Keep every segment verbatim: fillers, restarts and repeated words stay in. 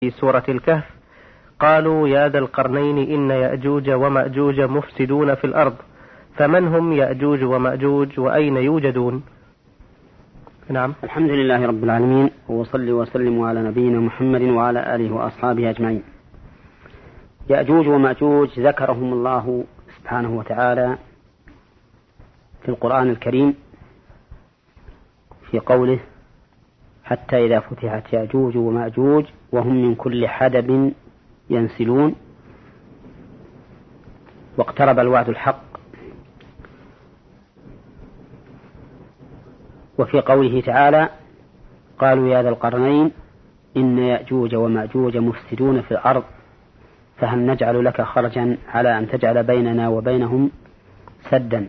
في سورة الكهف قالوا يا ذا القرنين إن يأجوج ومأجوج مفسدون في الأرض فمن هم يأجوج ومأجوج وأين يوجدون؟ نعم. الحمد لله رب العالمين، وصلي وسلم على نبينا محمد وعلى آله وأصحابه أجمعين. يأجوج ومأجوج ذكرهم الله سبحانه وتعالى في القرآن الكريم في قوله حتى إذا فتحت يأجوج ومأجوج وهم من كل حدب ينسلون واقترب الوعد الحق. وفي قوله تعالى قالوا يا ذا القرنين إن يأجوج ومأجوج مفسدون في الأرض فهل نجعل لك خرجا على أن تجعل بيننا وبينهم سدا.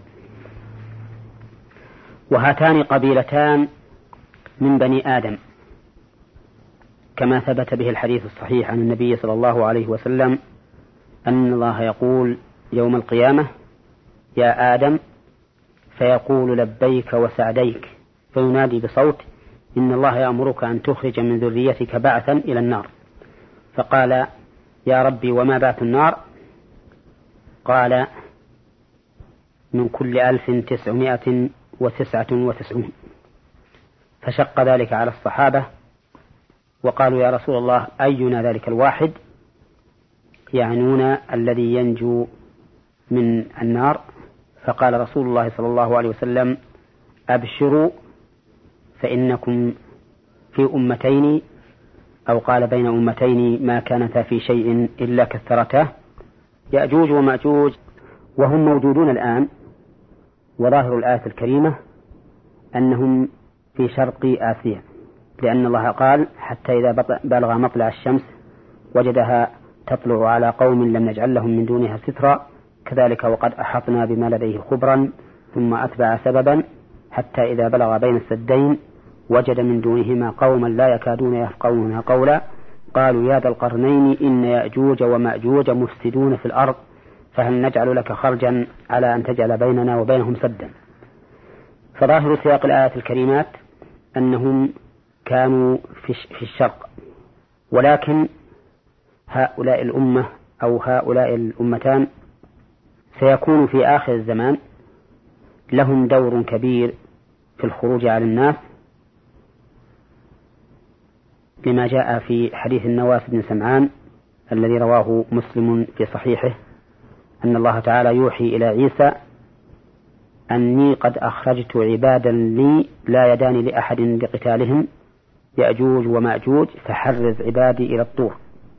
وهاتان قبيلتان من بني آدم كما ثبت به الحديث الصحيح عن النبي صلى الله عليه وسلم أن الله يقول يوم القيامة يا آدم فيقول لبيك وسعديك فينادي بصوت إن الله يأمرك أن تخرج من ذريتك بعثا إلى النار. فقال يا ربي وما بعث النار؟ قال من كل ألف تسعمائة وتسعة وتسعون. فشق ذلك على الصحابة وقالوا يا رسول الله أينا ذلك الواحد؟ يعنون الذي ينجو من النار. فقال رسول الله صلى الله عليه وسلم أبشروا فإنكم في أمتين، أو قال بين أمتين ما كانتا في شيء إلا كثرته. يأجوج ومأجوج وهم موجودون الآن، وظاهر الآية الكريمة أنهم في شرق آسيا، لأن الله قال حتى إذا بلغ مطلع الشمس وجدها تطلع على قوم لم نجعل لهم من دونها سترا كذلك وقد أحطنا بما لديه خبرا ثم أتبع سببا حتى إذا بلغ بين السدين وجد من دونهما قوما لا يكادون يفقهون قولا قالوا يا ذا القرنين إن يأجوج ومأجوج مفسدون في الأرض فهل نجعل لك خرجا على أن تجعل بيننا وبينهم سدا. فظاهر سياق الآيات الكريمات أنهم كانوا في الشرق، ولكن هؤلاء الأمة أو هؤلاء الأمتان سيكون في آخر الزمان لهم دور كبير في الخروج على الناس، لما جاء في حديث النواس بن سمعان الذي رواه مسلم في صحيحه أن الله تعالى يوحي إلى عيسى أني قد أخرجت عبادا لي لا يدان لأحد بقتالهم يأجوج ومأجوج فحرز عبادي إلى الطور.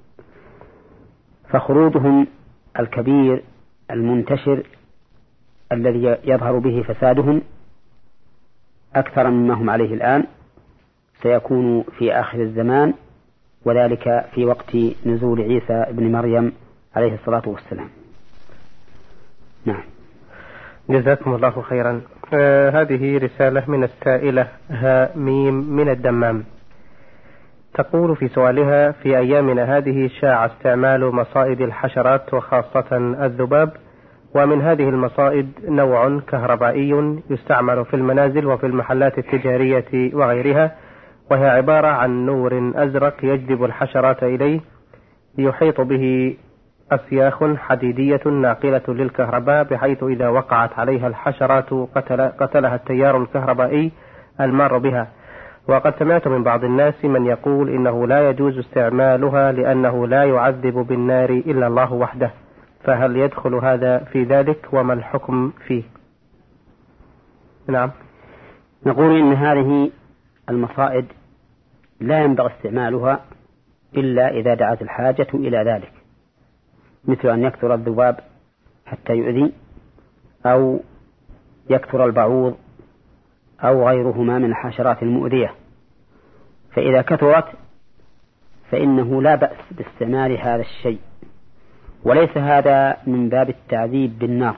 فخروجهم الكبير المنتشر الذي يظهر به فسادهم أكثر مما هم عليه الآن سيكون في آخر الزمان، وذلك في وقت نزول عيسى ابن مريم عليه الصلاة والسلام. نعم. جزاكم الله خيرا. آه هذه رسالة من السائلة ها ميم من الدمام، تقول في سؤالها في أيامنا هذه شاع استعمال مصائد الحشرات وخاصة الذباب، ومن هذه المصائد نوع كهربائي يستعمل في المنازل وفي المحلات التجارية وغيرها، وهي عبارة عن نور أزرق يجذب الحشرات إليه يحيط به أسياخ حديدية ناقلة للكهرباء بحيث إذا وقعت عليها الحشرات قتل قتلها التيار الكهربائي المار بها. وقد سمعت من بعض الناس من يقول إنه لا يجوز استعمالها لأنه لا يعذب بالنار إلا الله وحده، فهل يدخل هذا في ذلك وما الحكم فيه؟ نعم. نقول إن هذه المصائد لا ينبغي استعمالها إلا إذا دعت الحاجة إلى ذلك، مثل أن يكثر الذباب حتى يؤذي، أو يكثر البعوض أو غيرهما من الحشرات المؤذية. فإذا كثرت فإنه لا بأس باستعمال هذا الشيء، وليس هذا من باب التعذيب بالنار،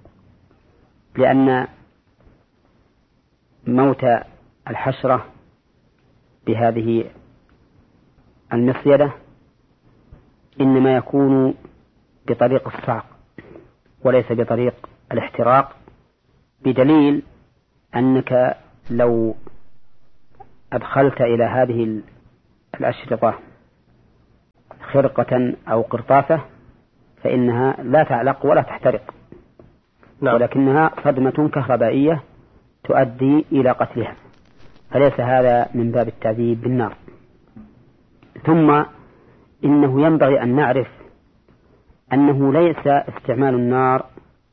لأن موت الحشرة بهذه المصيدة إنما يكون بطريق الصعق وليس بطريق الاحتراق، بدليل أنك لو أدخلت إلى هذه الأشرطة خرقة أو قرطاسة فإنها لا تعلق ولا تحترق، نعم. ولكنها صدمة كهربائية تؤدي إلى قتلها، فليس هذا من باب التعذيب بالنار. ثم إنه ينبغي أن نعرف أنه ليس استعمال النار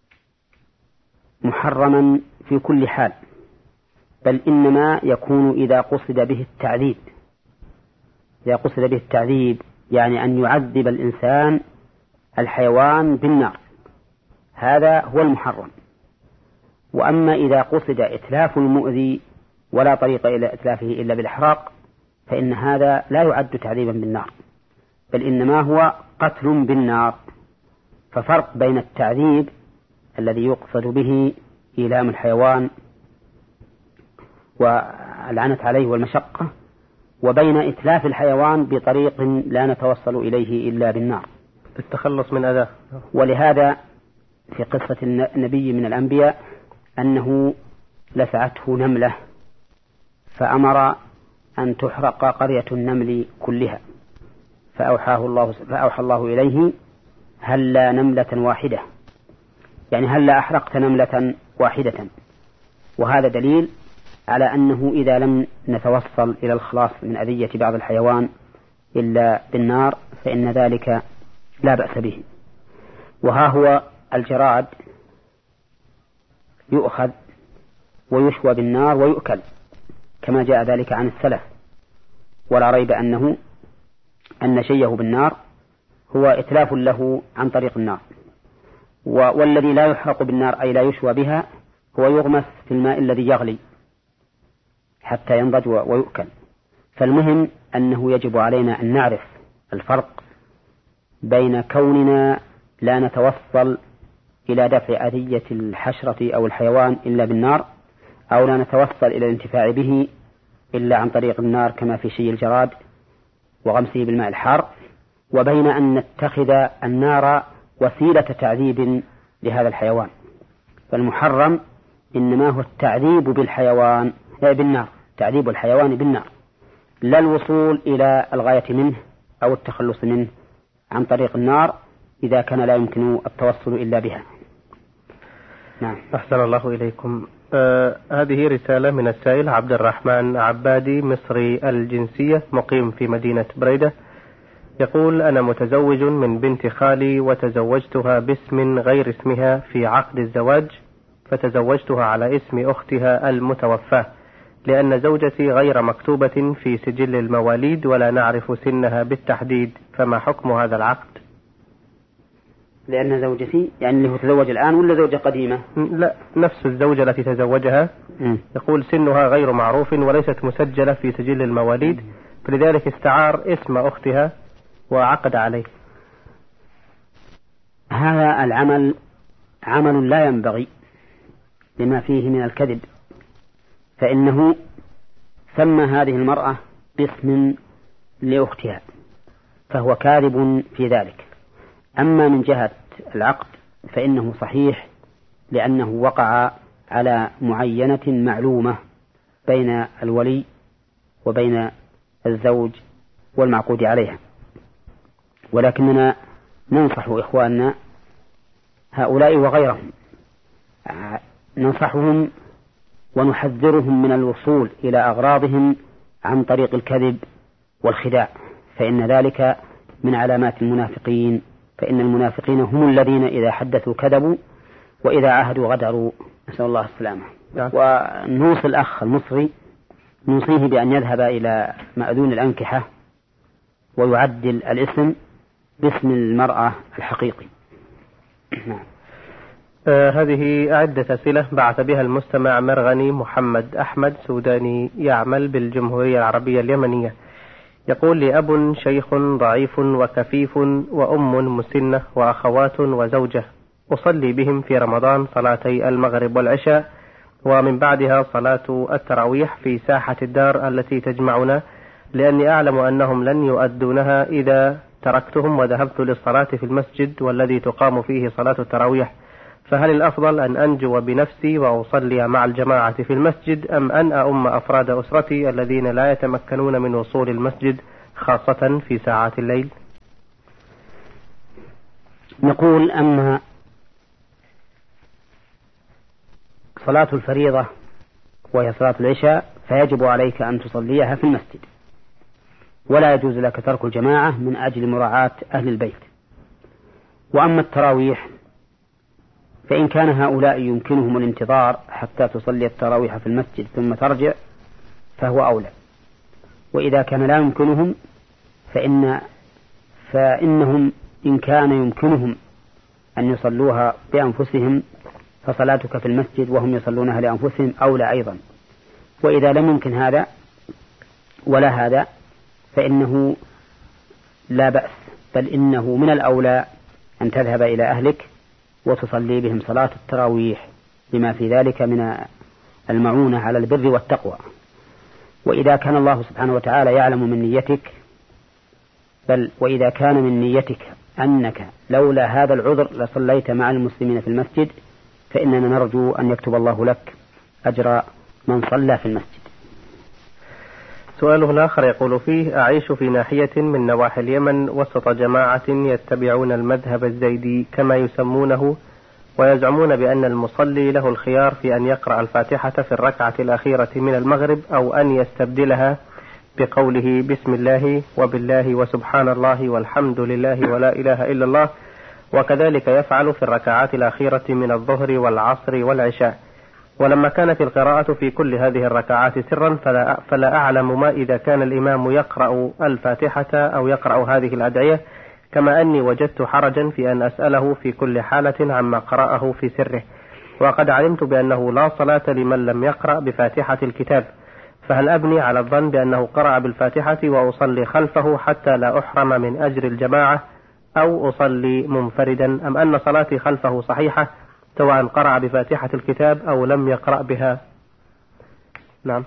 محرما في كل حال، بل إنما يكون إذا قصد به التعذيب. إذا قصد به التعذيب يعني أن يعذب الإنسان الحيوان بالنار، هذا هو المحرم. وأما إذا قصد إتلاف المؤذي ولا طريق إلى إتلافه إلا بالإحراق فإن هذا لا يعد تعذيبا بالنار، بل إنما هو قتل بالنار. ففرق بين التعذيب الذي يقصد به إيلام الحيوان والعنة عليه والمشقة، وبين إتلاف الحيوان بطريق لا نتوصل إليه إلا بالنار، التخلص من أذاه. ولهذا في قصة النبي من الأنبياء أنه لسعته نملة فأمر أن تحرق قرية النمل كلها، فأوحاه الله فأوحى الله إليه هلا نملة واحدة، يعني هلا أحرقت نملة واحدة. وهذا دليل على أنه إذا لم نتوصل إلى الخلاص من أذية بعض الحيوان إلا بالنار فإن ذلك لا بأس به. وها هو الجراد يؤخذ ويشوى بالنار ويؤكل كما جاء ذلك عن السلف، ولا ريب أنه أن شيه بالنار هو إتلاف له عن طريق النار. والذي لا يحرق بالنار أي لا يشوى بها هو يغمس في الماء الذي يغلي حتى ينضج ويؤكل. فالمهم أنه يجب علينا أن نعرف الفرق بين كوننا لا نتوصل إلى دفع أذية الحشرة أو الحيوان إلا بالنار، أو لا نتوصل إلى الانتفاع به إلا عن طريق النار كما في شيء الجراد وغمسه بالماء الحار، وبين أن نتخذ النار وسيلة تعذيب لهذا الحيوان. فالمحرم إنما هو التعذيب بالحيوان بالنار، تعذيب الحيوان بالنار، لا الوصول إلى الغاية منه أو التخلص منه عن طريق النار إذا كان لا يمكن التوصل إلا بها. نعم. أحسن الله إليكم. آه هذه رسالة من السائل عبد الرحمن عبادي مصري الجنسية مقيم في مدينة بريدة، يقول: أنا متزوج من بنت خالي وتزوجتها باسم غير اسمها في عقد الزواج، فتزوجتها على اسم أختها المتوفاة لأن زوجتي غير مكتوبة في سجل المواليد ولا نعرف سنها بالتحديد، فما حكم هذا العقد؟ لأن زوجتي يعني اللي هو تزوج الآن ولا زوجة قديمة؟ لا، نفس الزوجة التي تزوجها. م. يقول سنها غير معروف وليست مسجلة في سجل المواليد، فلذلك استعار اسم أختها وعقد عليه. هذا العمل عمل لا ينبغي لما فيه من الكذب، فإنه سمى هذه المرأة باسم لأختها فهو كاذب في ذلك. أما من جهة العقد فإنه صحيح لأنه وقع على معينة معلومة بين الولي وبين الزوج والمعقود عليها، ولكننا ننصح إخواننا هؤلاء وغيرهم، ننصحهم ونحذرهم من الوصول إلى أغراضهم عن طريق الكذب والخداع، فإن ذلك من علامات المنافقين، فإن المنافقين هم الذين إذا حدثوا كذبوا وإذا عاهدوا غدروا، نسأل الله السلامة. ونوصي الأخ المصري نوصيه بأن يذهب إلى مأذون الأنكحة ويعدل الاسم باسم المرأة الحقيقي. آه هذه عدة أسئلة بعث بها المستمع مرغني محمد أحمد سوداني يعمل بالجمهورية العربية اليمنية، يقول: لي أب شيخ ضعيف وكفيف وأم مسنة وأخوات وزوجة، أصلي بهم في رمضان صلاتي المغرب والعشاء ومن بعدها صلاة التراويح في ساحة الدار التي تجمعنا، لأني أعلم أنهم لن يؤدونها إذا تركتهم وذهبت للصلاة في المسجد والذي تقام فيه صلاة التراويح، فهل الأفضل أن أنجو بنفسي وأصلي مع الجماعة في المسجد أم أن أؤم أفراد أسرتي الذين لا يتمكنون من وصول المسجد خاصة في ساعات الليل؟ نقول أما صلاة الفريضة وهي صلاة العشاء فيجب عليك أن تصليها في المسجد، ولا يجوز لك ترك الجماعة من أجل مراعاة أهل البيت. وأما التراويح فإن كان هؤلاء يمكنهم الانتظار حتى تصلي التراويح في المسجد ثم ترجع فهو أولى، وإذا كان لا يمكنهم فإن فإنهم إن كان يمكنهم أن يصلوها بأنفسهم فصلاتك في المسجد وهم يصلونها لأنفسهم أولى أيضا. وإذا لم يمكن هذا ولا هذا فإنه لا بأس، بل إنه من الأولى أن تذهب إلى أهلك وتصلي بهم صلاة التراويح لما في ذلك من المعونة على البر والتقوى. وإذا كان الله سبحانه وتعالى يعلم من نيتك، بل وإذا كان من نيتك أنك لولا هذا العذر لصليت مع المسلمين في المسجد فإننا نرجو أن يكتب الله لك أجر من صلى في المسجد. سؤاله الآخر يقول فيه: أعيش في ناحية من نواحي اليمن وسط جماعة يتبعون المذهب الزيدي كما يسمونه، ويزعمون بأن المصلي له الخيار في أن يقرأ الفاتحة في الركعة الأخيرة من المغرب أو أن يستبدلها بقوله بسم الله وبالله وسبحان الله والحمد لله ولا إله إلا الله، وكذلك يفعل في الركعات الأخيرة من الظهر والعصر والعشاء. ولما كانت القراءة في كل هذه الركعات سرا فلا, فلا أعلم ما إذا كان الإمام يقرأ الفاتحة أو يقرأ هذه الأدعية، كما أني وجدت حرجا في أن أسأله في كل حالة عما قرأه في سره، وقد علمت بأنه لا صلاة لمن لم يقرأ بفاتحة الكتاب، فهل أبني على الظن بأنه قرأ بالفاتحة وأصلي خلفه حتى لا أحرم من أجر الجماعة، أو أصلي منفردا، أم أن صلاتي خلفه صحيحة سواء قرأ بفاتحة الكتاب أو لم يقرأ بها؟ نعم.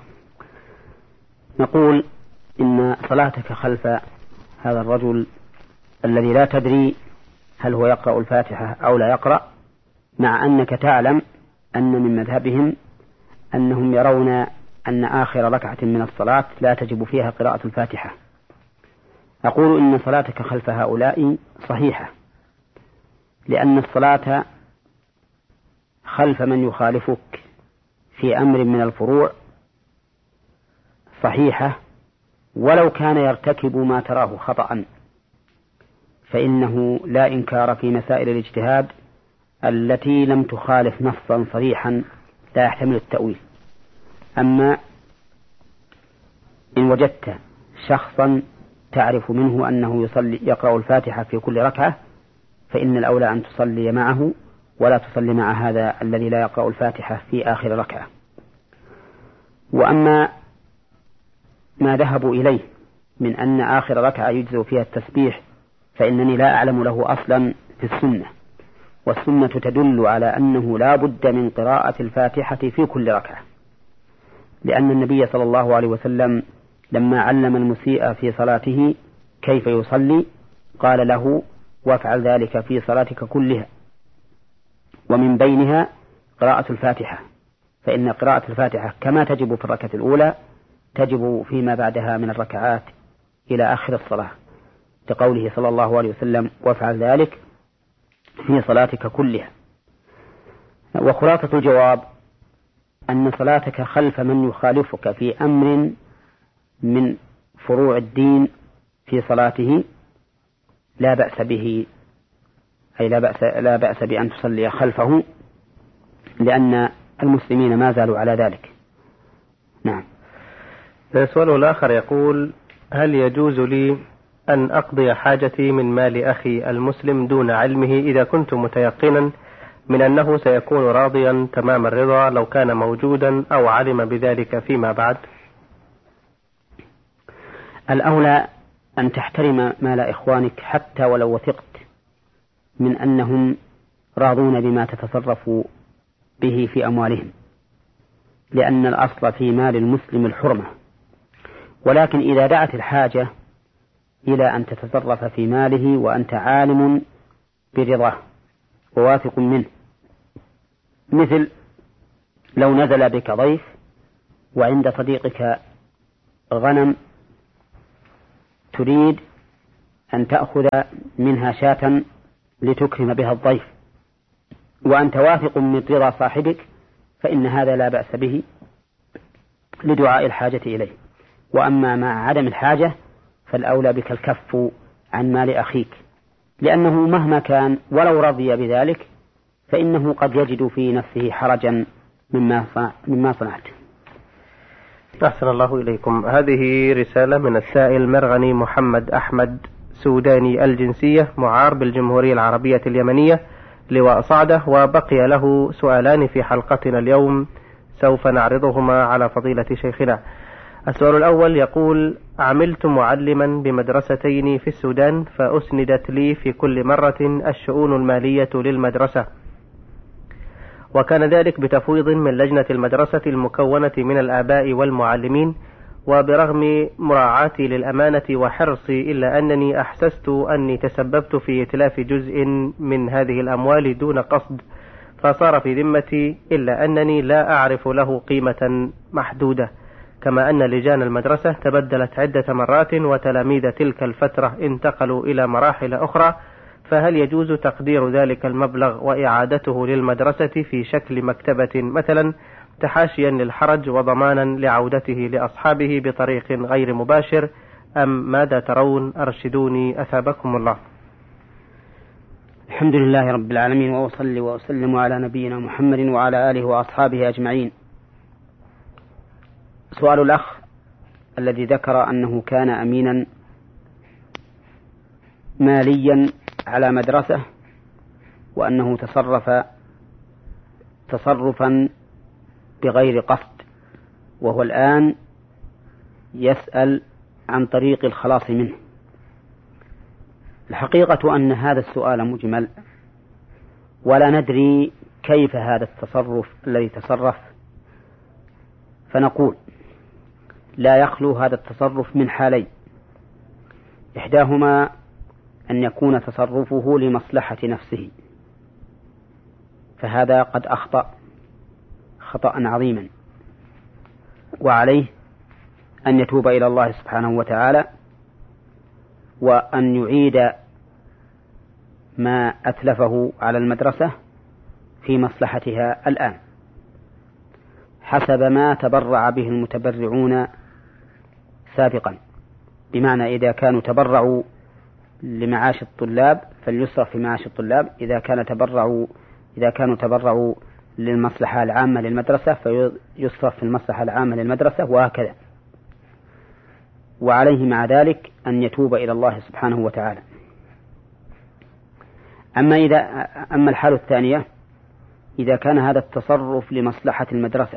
نقول إن صلاتك خلف هذا الرجل الذي لا تدري هل هو يقرأ الفاتحة أو لا يقرأ، مع أنك تعلم أن من مذهبهم أنهم يرون أن آخر ركعة من الصلاة لا تجب فيها قراءة الفاتحة. أقول إن صلاتك خلف هؤلاء صحيحة، لأن الصلاة خلف من يخالفك في أمر من الفروع صحيحة، ولو كان يرتكب ما تراه خطأ، فإنه لا إنكار في مسائل الاجتهاد التي لم تخالف نصا صريحا لا يحتمل التأويل. أما إن وجدت شخصا تعرف منه أنه يصلي يقرأ الفاتحة في كل ركعة فإن الأولى أن تصلي معه ولا تصلي مع هذا الذي لا يقرأ الفاتحة في آخر ركعة. وأما ما ذهبوا إليه من أن آخر ركعة يجزء فيها التسبيح فإنني لا أعلم له أصلا في السنة، والسنة تدل على أنه لا بد من قراءة الفاتحة في كل ركعة، لأن النبي صلى الله عليه وسلم لما علم المسيء في صلاته كيف يصلي قال له: وافعل ذلك في صلاتك كلها، ومن بينها قراءة الفاتحة، فإن قراءة الفاتحة كما تجب في الركعة الأولى تجب فيما بعدها من الركعات إلى آخر الصلاة، لقوله صلى الله عليه وسلم: وافعل ذلك في صلاتك كلها. وخلاصة الجواب أن صلاتك خلف من يخالفك في أمر من فروع الدين في صلاته لا بأس به، أي لا بأس, لا بأس بأن تصلي خلفه، لأن المسلمين ما زالوا على ذلك. نعم. سؤاله الآخر يقول: هل يجوز لي أن أقضي حاجتي من مال أخي المسلم دون علمه إذا كنت متيقنا من أنه سيكون راضيا تمام الرضا لو كان موجودا أو علم بذلك فيما بعد؟ الأولى أن تحترم مال إخوانك حتى ولو وثقت من أنهم راضون بما تتصرف به في أموالهم، لأن الأصل في مال المسلم الحرمة، ولكن إذا دعت الحاجة إلى أن تتصرف في ماله وأنت عالم برضاه وواثق منه، مثل لو نزل بك ضيف وعند صديقك غنم تريد أن تأخذ منها شاة لتكرم بها الضيف وأنت واثق من رضا صاحبك فإن هذا لا بأس به لدعاء الحاجة إليه. وأما مع عدم الحاجة فالأولى بك الكف عن مال أخيك، لأنه مهما كان ولو رضي بذلك فإنه قد يجد في نفسه حرجا مما مما صنعت. أحسن الله إليكم. هذه رسالة من السائل مرغني محمد أحمد سوداني الجنسية، معار بالجمهورية العربية اليمنية لواء صعدة، وبقي له سؤالان في حلقتنا اليوم سوف نعرضهما على فضيلة شيخنا. السؤال الأول يقول: عملت معلما بمدرستين في السودان، فأسندت لي في كل مرة الشؤون المالية للمدرسة، وكان ذلك بتفويض من لجنة المدرسة المكونة من الآباء والمعلمين، وبرغم مراعاتي للأمانة وحرصي إلا أنني أحسست أني تسببت في إتلاف جزء من هذه الأموال دون قصد، فصار في ذمتي، إلا أنني لا أعرف له قيمة محدودة، كما أن لجان المدرسة تبدلت عدة مرات وتلاميذ تلك الفترة انتقلوا إلى مراحل أخرى، فهل يجوز تقدير ذلك المبلغ وإعادته للمدرسة في شكل مكتبة مثلا، تحاشيا للحرج وضمانا لعودته لأصحابه بطريق غير مباشر، أم ماذا ترون؟ أرشدوني أثابكم الله. الحمد لله رب العالمين، وأصلي وأسلم على نبينا محمد وعلى آله وأصحابه أجمعين. سؤال الأخ الذي ذكر أنه كان أمينا ماليا على مدرسة وأنه تصرف تصرفا بغير قصد، وهو الآن يسأل عن طريق الخلاص منه. الحقيقة أن هذا السؤال مجمل ولا ندري كيف هذا التصرف الذي تصرف، فنقول لا يخلو هذا التصرف من حالين: إحداهما أن يكون تصرفه لمصلحة نفسه، فهذا قد أخطأ خطأ عظيما، وعليه أن يتوب إلى الله سبحانه وتعالى وأن يعيد ما أتلفه على المدرسة في مصلحتها الآن حسب ما تبرع به المتبرعون سابقا، بمعنى إذا كانوا تبرعوا لمعاش الطلاب فليصرف في معاش الطلاب، إذا كان تبرعوا إذا كانوا تبرعوا للمصلحة العامة للمدرسة فيصرف في المصلحة العامة للمدرسة، وهكذا. وعليه مع ذلك أن يتوب إلى الله سبحانه وتعالى. أما إذا أما الحالة الثانية، إذا كان هذا التصرف لمصلحة المدرسة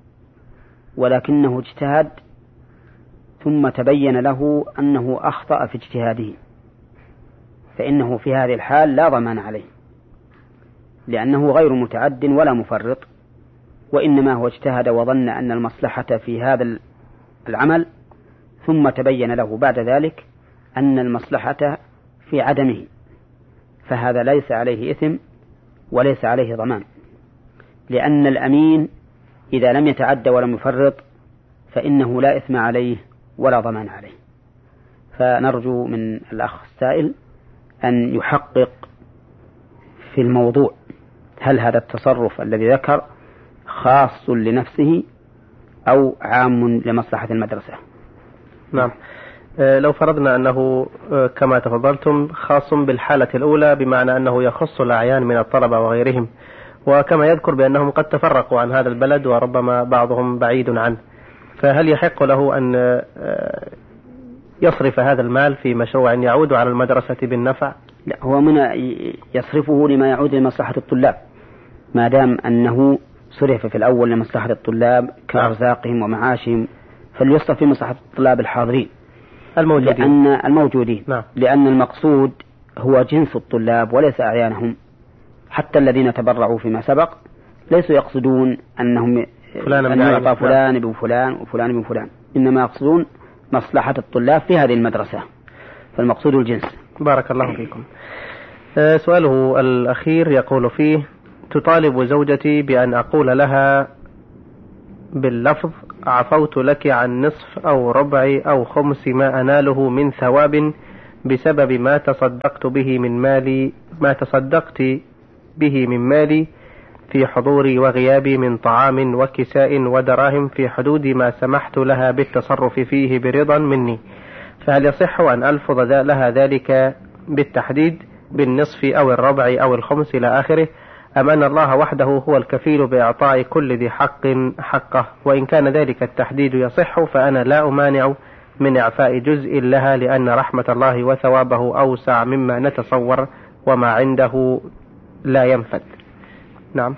ولكنه اجتهد ثم تبين له أنه أخطأ في اجتهاده، فإنه في هذه الحال لا ضمان عليه، لأنه غير متعد ولا مفرط، وإنما هو اجتهد وظن أن المصلحة في هذا العمل، ثم تبين له بعد ذلك أن المصلحة في عدمه، فهذا ليس عليه إثم وليس عليه ضمان، لأن الأمين إذا لم يتعد ولم يفرط فإنه لا إثم عليه ولا ضمان عليه. فنرجو من الأخ السائل أن يحقق في الموضوع، هل هذا التصرف الذي ذكر خاص لنفسه أو عام لمصلحة المدرسة؟ نعم. لو فرضنا أنه كما تفضلتم خاص بالحالة الأولى، بمعنى أنه يخص الأعيان من الطلبة وغيرهم، وكما يذكر بأنهم قد تفرقوا عن هذا البلد وربما بعضهم بعيد عنه، فهل يحق له أن يصرف هذا المال في مشروع يعود على المدرسة بالنفع؟ لا، هو من يصرفه لما يعود لمصلحة الطلاب، ما دام أنه صرف في الأول لمصلحة الطلاب كأرزاقهم ومعاشهم، فليصرف في مصلحة الطلاب الحاضرين الموجودين، لأن الموجودين نعم. لأن المقصود هو جنس الطلاب وليس أعيانهم. حتى الذين تبرعوا فيما سبق ليسوا يقصدون أنهم أن يعطى فلان ابن فلان وفلان ابن فلان، إنما يقصدون مصلحة الطلاب في هذه المدرسة، فالمقصود الجنس. بارك الله فيكم. أه سؤاله الأخير يقول فيه: تطالب زوجتي بأن أقول لها باللفظ عفوت لك عن نصف أو ربع أو خمس ما أناله من ثواب بسبب ما تصدقت به من مالي ما تصدقت به من مالي في حضوري وغيابي من طعام وكساء ودراهم في حدود ما سمحت لها بالتصرف فيه برضا مني، فهل يصح أن ألفظ لها ذلك بالتحديد بالنصف أو الربع أو الخمس إلى آخره، أم أن الله وحده هو الكفيل بإعطاء كل ذي حق حقه؟ وإن كان ذلك التحديد يصح فأنا لا أمانع من إعفاء جزء لها، لأن رحمة الله وثوابه أوسع مما نتصور، وما عنده لا ينفد. نعم.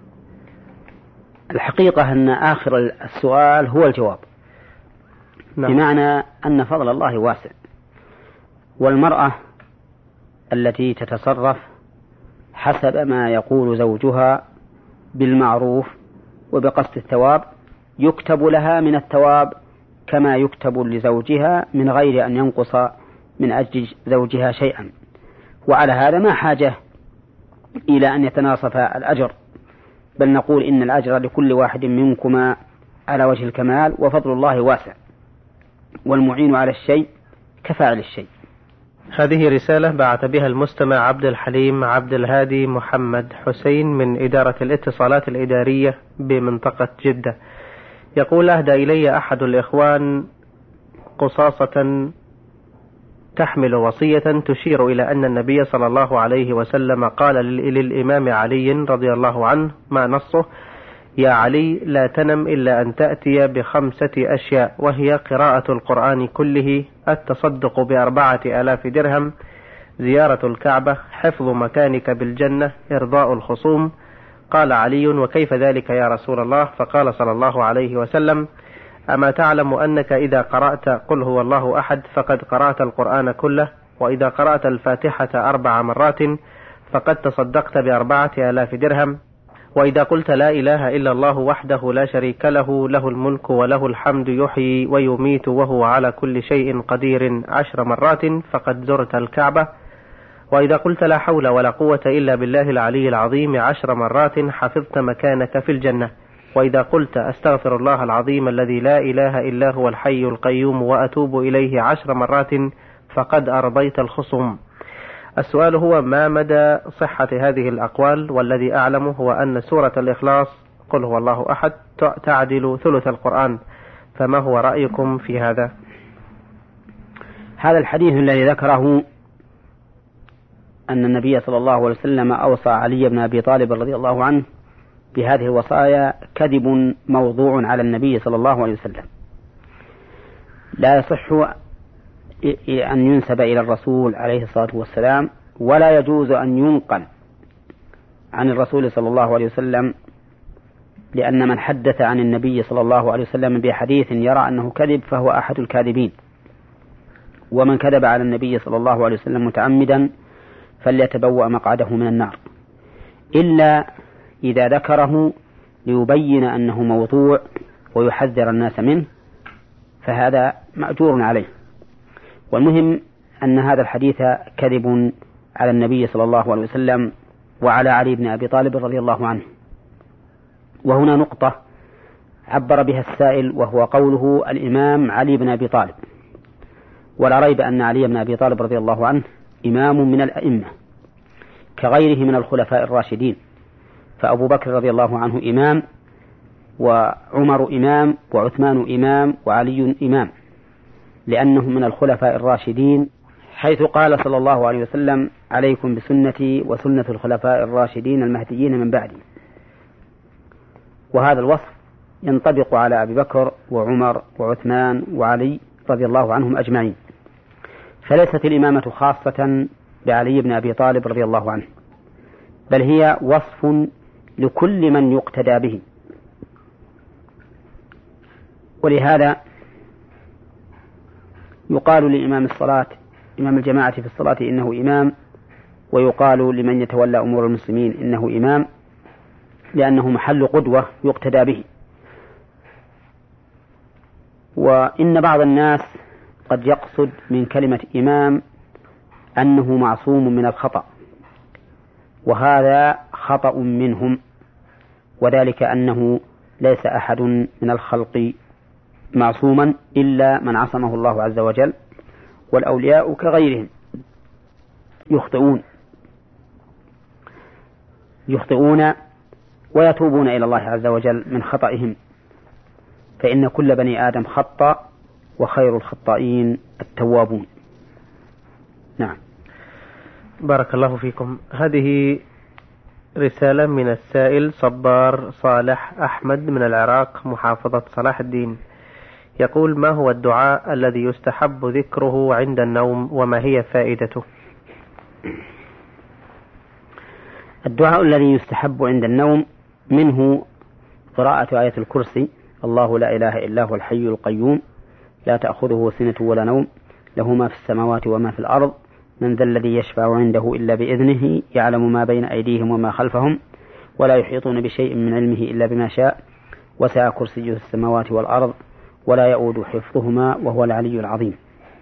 الحقيقة أن آخر السؤال هو الجواب. نعم. بمعنى أن فضل الله واسع، والمرأة التي تتصرف حسب ما يقول زوجها بالمعروف وبقصد الثواب يكتب لها من الثواب كما يكتب لزوجها من غير أن ينقص من أجل زوجها شيئا. وعلى هذا ما حاجة إلى أن يتناصف الأجر، بل نقول إن الأجر لكل واحد منكما على وجه الكمال، وفضل الله واسع، والمعين على الشيء كفاعل الشيء. هذه رسالة بعث بها المستمع عبد الحليم عبد الهادي محمد حسين من إدارة الاتصالات الإدارية بمنطقة جدة. يقول: أهدى إلي أحد الإخوان قصاصة تحمل وصية تشير إلى أن النبي صلى الله عليه وسلم قال للإمام علي رضي الله عنه، ما نصه: يا علي لا تنم إلا أن تأتي بخمسة أشياء، وهي قراءة القرآن كله، التصدق بأربعة آلاف درهم، زيارة الكعبة، حفظ مكانك بالجنة، إرضاء الخصوم. قال علي: وكيف ذلك يا رسول الله؟ فقال صلى الله عليه وسلم: أما تعلم أنك إذا قرأت قل هو الله أحد فقد قرأت القرآن كله، وإذا قرأت الفاتحة أربع مرات فقد تصدقت بأربعة آلاف درهم، وإذا قلت لا إله إلا الله وحده لا شريك له له الملك وله الحمد يحيي ويميت وهو على كل شيء قدير عشر مرات فقد زرت الكعبة، وإذا قلت لا حول ولا قوة إلا بالله العلي العظيم عشر مرات حفظت مكانك في الجنة، وإذا قلت أستغفر الله العظيم الذي لا إله إلا هو الحي القيوم وأتوب إليه عشر مرات فقد أرضيت الخصوم. السؤال هو: ما مدى صحة هذه الأقوال؟ والذي أعلمه هو أن سورة الإخلاص قل هو الله أحد تعدل ثلث القرآن، فما هو رأيكم في هذا؟ هذا الحديث الذي ذكره أن النبي صلى الله عليه وسلم أوصى علي بن أبي طالب رضي الله عنه بهذه الوصايا كذب موضوع على النبي صلى الله عليه وسلم، لا يصح أن ينسب إلى الرسول عليه الصلاة والسلام، ولا يجوز أن ينقل عن الرسول صلى الله عليه وسلم، لأن من حدث عن النبي صلى الله عليه وسلم بحديث يرى أنه كذب فهو أحد الكاذبين، ومن كذب على النبي صلى الله عليه وسلم متعمدا فليتبوأ مقعده من النار، إلا إذا ذكره ليبين أنه موضوع ويحذر الناس منه، فهذا مأجور عليه. والمهم أن هذا الحديث كذب على النبي صلى الله عليه وسلم وعلى علي بن أبي طالب رضي الله عنه. وهنا نقطة عبر بها السائل، وهو قوله الإمام علي بن أبي طالب، ولا ريب أن علي بن أبي طالب رضي الله عنه إمام من الأئمة كغيره من الخلفاء الراشدين، فأبو بكر رضي الله عنه إمام، وعمر إمام، وعثمان إمام، وعلي إمام، لأنهم من الخلفاء الراشدين، حيث قال صلى الله عليه وسلم: عليكم بسنتي وسنة الخلفاء الراشدين المهديين من بعدي. وهذا الوصف ينطبق على أبي بكر وعمر وعثمان وعلي رضي الله عنهم أجمعين، فليست الإمامة خاصة بعلي بن أبي طالب رضي الله عنه، بل هي وصف لكل من يقتدى به. ولهذا يقال لإمام الصلاة إمام الجماعة في الصلاة إنه إمام، ويقال لمن يتولى أمور المسلمين إنه إمام، لأنه محل قدوة يقتدى به. وإن بعض الناس قد يقصد من كلمة إمام أنه معصوم من الخطأ، وهذا خطأ منهم، وذلك أنه ليس أحد من الخلق معصوما إلا من عصمه الله عز وجل، والأولياء كغيرهم يخطئون يخطئون ويتوبون إلى الله عز وجل من خطئهم، فإن كل بني آدم خطأ وخير الخطائين التوابون. نعم. بارك الله فيكم. هذه رسالة من السائل صبار صالح أحمد من العراق محافظة صلاح الدين، يقول: ما هو الدعاء الذي يستحب ذكره عند النوم وما هي فائدته؟ الدعاء الذي يستحب عند النوم منه قراءة آية الكرسي: الله لا إله إلا هو الحي القيوم لا تأخذه سنة ولا نوم له ما في السماوات وما في الأرض من ذا الذي يشفع عنده إلا بإذنه يعلم ما بين أيديهم وما خلفهم ولا يحيطون بشيء من علمه إلا بما شاء وسع كرسيه السماوات والأرض ولا يؤود حفظهما وهو العلي العظيم.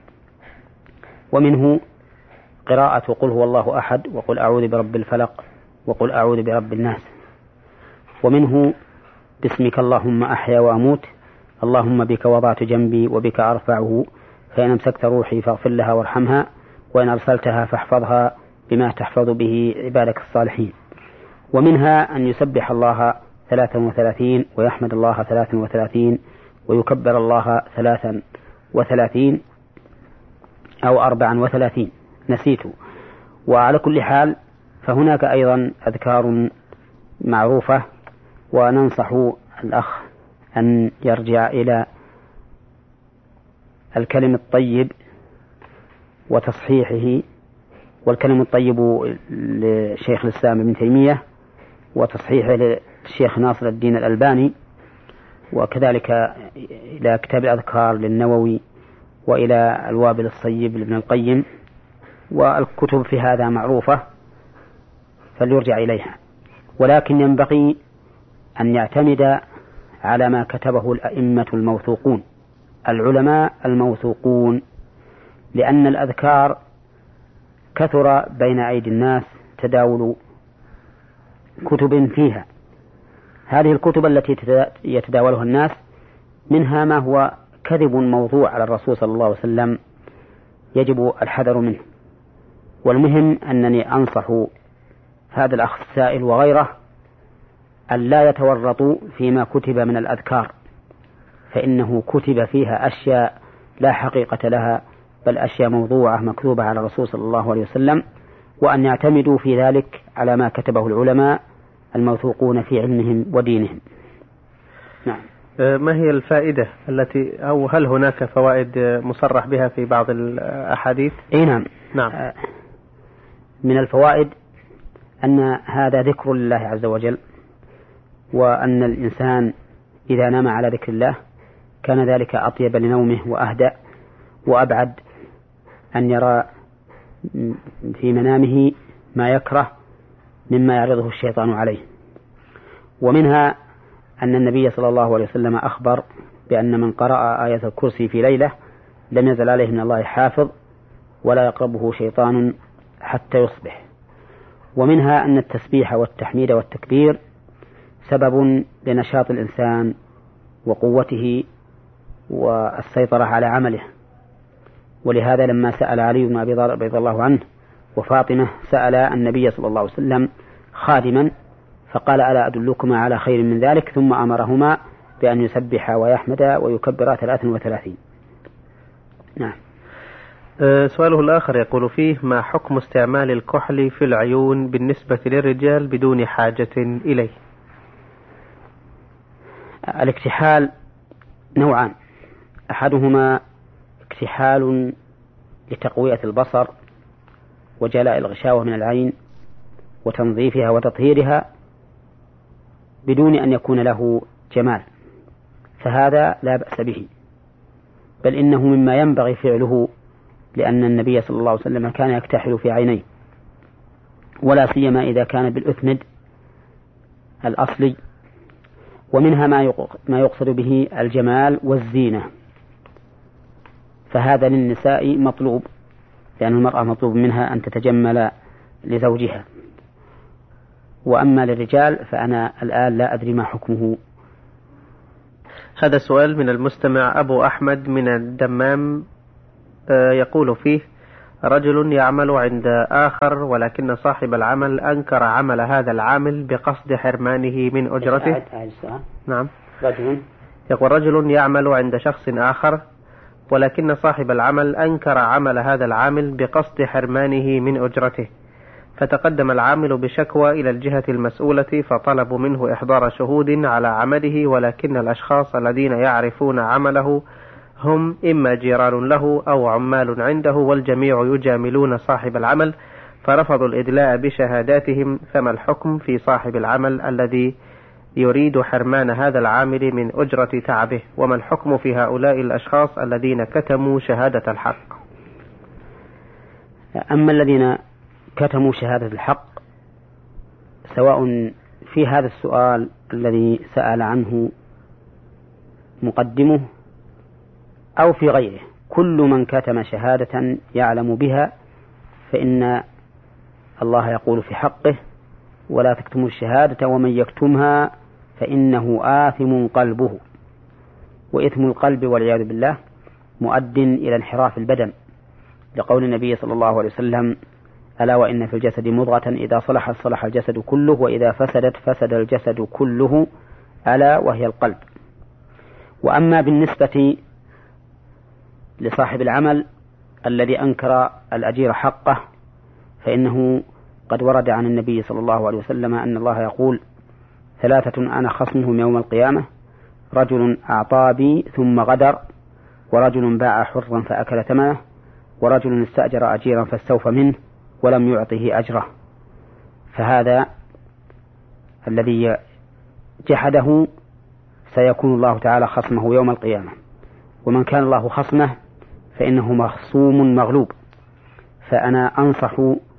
ومنه قراءة قل هو الله أحد وقل أعوذ برب الفلق وقل أعوذ برب الناس. ومنه باسمك اللهم أحيا وأموت اللهم بك وضعت جنبي وبك أرفعه فإن أمسكت روحي فاغفر لها وارحمها وإن أرسلتها فاحفظها بما تحفظ به عبادك الصالحين. ومنها أن يسبح الله ثلاثا وثلاثين ويحمد الله ثلاثا وثلاثين ويكبر الله ثلاثا وثلاثين أو أربعا وثلاثين، نسيت. وعلى كل حال فهناك أيضا أذكار معروفة، وننصح الأخ أن يرجع إلى الكلم الطيب وتصحيحه، والكلم الطيب لشيخ الإسلام ابن تيمية وتصحيحه للشيخ ناصر الدين الألباني، وكذلك إلى كتاب الأذكار للنووي وإلى الوابل الصيب لابن القيم، والكتب في هذا معروفة فليرجع إليها. ولكن ينبغي أن يعتمد على ما كتبه الأئمة الموثوقون العلماء الموثوقون، لأن الأذكار كثر بين أيدي الناس تداول كتب فيها. هذه الكتب التي يتداولها الناس منها ما هو كذب موضوع على الرسول صلى الله عليه وسلم يجب الحذر منه. والمهم أنني أنصح هذا الأخ السائل وغيره أن لا يتورطوا فيما كتب من الأذكار، فإنه كتب فيها أشياء لا حقيقة لها، بل أشياء موضوعة مكذوبة على الرسول صلى الله عليه وسلم، وأن يعتمدوا في ذلك على ما كتبه العلماء الموثوقون في علمهم ودينهم. نعم. ما هي الفائدة التي أو هل هناك فوائد مصرح بها في بعض الأحاديث؟ أي نعم. نعم. من الفوائد أن هذا ذكر لله عز وجل، وأن الإنسان إذا نام على ذكر الله كان ذلك أطيب لنومه وأهدأ وأبعد أن يرى في منامه ما يكره مما يعرضه الشيطان عليه. ومنها أن النبي صلى الله عليه وسلم أخبر بأن من قرأ آية الكرسي في ليلة لم يزل عليه من الله حافظ ولا يقربه شيطان حتى يصبح. ومنها أن التسبيح والتحميد والتكبير سبب لنشاط الإنسان وقوته والسيطرة على عمله. ولهذا لما سأل علي بن أبي طالب رضي الله عنه وفاطمة سأل النبي صلى الله عليه وسلم خادما فقال: ألا أدلكما على خير من ذلك؟ ثم أمرهما بأن يسبح ويحمد ويكبر ثلاثا وثلاثين. نعم. أه سؤاله الآخر يقول فيه: ما حكم استعمال الكحل في العيون بالنسبة للرجال بدون حاجة إليه؟ الاكتحال نوعان: أحدهما اكتحال لتقوية البصر وجلاء الغشاوة من العين وتنظيفها وتطهيرها بدون أن يكون له جمال، فهذا لا بأس به، بل إنه مما ينبغي فعله، لأن النبي صلى الله عليه وسلم كان يكتحل في عينيه، ولا سيما إذا كان بالأثمد الأصلي. ومنها ما يقصد به الجمال والزينة، فهذا للنساء مطلوب، لأن المرأة مطلوب منها أن تتجمل لزوجها. وأما للرجال فأنا الآن لا أدري ما حكمه. هذا سؤال من المستمع أبو أحمد من الدمام يقول فيه: رجل يعمل عند آخر ولكن صاحب العمل أنكر عمل هذا العامل بقصد حرمانه من أجرته. نعم. رجل يقول: رجل يعمل عند شخص آخر ولكن صاحب العمل أنكر عمل هذا العامل بقصد حرمانه من أجرته، فتقدم العامل بشكوى إلى الجهة المسؤولة فطلبوا منه إحضار شهود على عمله، ولكن الأشخاص الذين يعرفون عمله هم إما جيران له أو عمال عنده، والجميع يجاملون صاحب العمل، فرفضوا الإدلاء بشهاداتهم. فما الحكم في صاحب العمل الذي يريد حرمان هذا العامل من أجرة تعبه؟ وما الحكم في هؤلاء الأشخاص الذين كتموا شهادة الحق؟ أما الذين كتموا شهادة الحق، سواء في هذا السؤال الذي سأل عنه مقدمه أو في غيره، كل من كتم شهادة يعلم بها فإن الله يقول في حقه: ولا تكتموا الشهادة ومن يكتمها فإنه آثم قلبه. وإثم القلب والعياذ بالله مؤد إلى انحراف البدن، لقول النبي صلى الله عليه وسلم: ألا وإن في الجسد مضغة إذا صلحت صلح الجسد كله وإذا فسدت فسد الجسد كله، ألا وهي القلب. وأما بالنسبة لصاحب العمل الذي أنكر الأجير حقه، فإنه قد ورد عن النبي صلى الله عليه وسلم أن الله يقول: ثلاثة أنا خصمهم يوم القيامة: رجل أعطى بي ثم غدر، ورجل باع حرا فأكل ثمنه، ورجل استأجر أجيرا فاستوفى منه ولم يعطه أجره. فهذا الذي جحده سيكون الله تعالى خصمه يوم القيامة، ومن كان الله خصمه فإنه مخصوم مغلوب. فأنا أنصح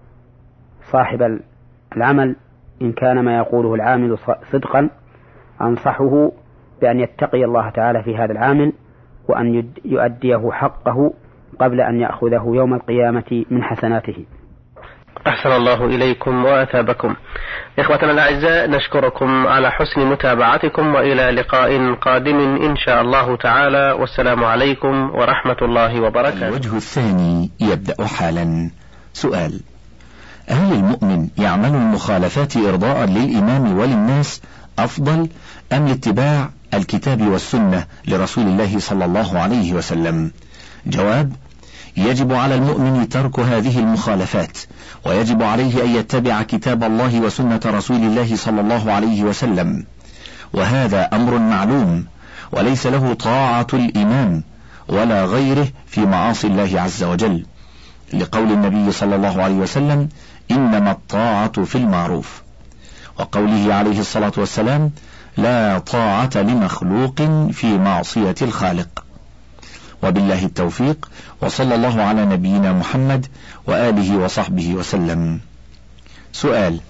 صاحب العمل إن كان ما يقوله العامل صدقا، أنصحه بأن يتقي الله تعالى في هذا العامل، وأن يؤديه حقه قبل أن يأخذه يوم القيامة من حسناته. أحسن الله إليكم وأثابكم. إخوتنا الأعزاء، نشكركم على حسن متابعتكم، وإلى لقاء قادم إن شاء الله تعالى، والسلام عليكم ورحمة الله وبركاته. الوجه الثاني يبدأ حالا. سؤال: هل المؤمن يعمل المخالفات إرضاء للإمام وللناس أفضل أم لاتباع الكتاب والسنة لرسول الله صلى الله عليه وسلم؟ جواب: يجب على المؤمن ترك هذه المخالفات، ويجب عليه أن يتبع كتاب الله وسنة رسول الله صلى الله عليه وسلم، وهذا أمر معلوم، وليس له طاعة الإمام ولا غيره في معاصي الله عز وجل، لقول النبي صلى الله عليه وسلم: إنما الطاعة في المعروف، وقوله عليه الصلاة والسلام: لا طاعة لمخلوق في معصية الخالق. وبالله التوفيق، وصلى الله على نبينا محمد وآله وصحبه وسلم. سؤال: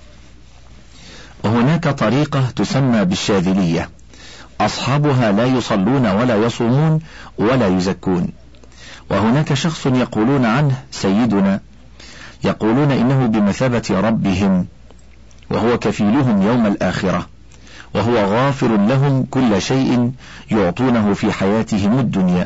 هناك طريقة تسمى بالشاذلية، أصحابها لا يصلون ولا يصومون ولا يزكون، وهناك شخص يقولون عنه سيدنا، يقولون إنه بمثابة ربهم، وهو كفيلهم يوم الآخرة، وهو غافر لهم كل شيء يعطونه في حياتهم الدنيا.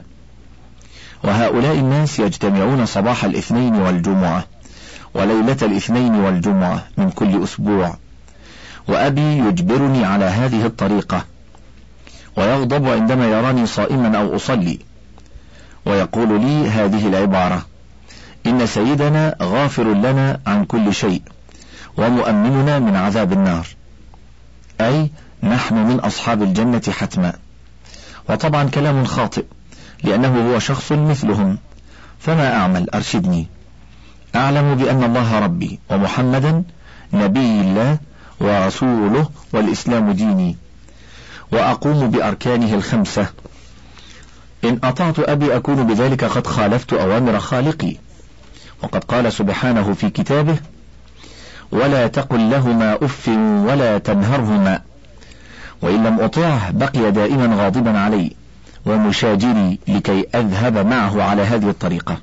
وهؤلاء الناس يجتمعون صباح الاثنين والجمعة وليلة الاثنين والجمعة من كل أسبوع، وأبي يجبرني على هذه الطريقة، ويغضب عندما يراني صائما أو أصلي، ويقول لي هذه العبارة: إن سيدنا غافر لنا عن كل شيء ومؤمننا من عذاب النار، أي نحن من أصحاب الجنة حتما. وطبعا كلام خاطئ، لأنه هو شخص مثلهم، فما أعمل؟ أرشدني. أعلم بأن الله ربي ومحمدا نبي الله ورسوله والإسلام ديني، وأقوم بأركانه الخمسة. إن أطعت أبي أكون بذلك قد خالفت أوامر خالقي، وقد قال سبحانه في كتابه: ولا تقل لهما أف ولا تنهرهما، وإن لم أطعه بقي دائما غاضبا علي ومشاجري لكي أذهب معه على هذه الطريقة،